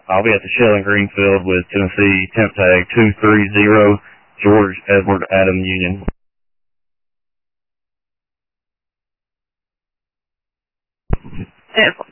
I'll be at the Shell in Greenfield with Tennessee temp tag 230 George Edward Adam Union. At